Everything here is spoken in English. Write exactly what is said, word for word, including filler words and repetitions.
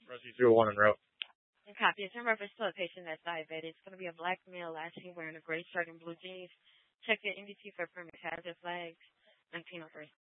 Rusty threw one in a row. And copy. It's in reference to a patient that's diabetic. It's going to be a black male, last seen wearing a gray shirt and blue jeans. Check your N D T for permit hazard flags and penal first.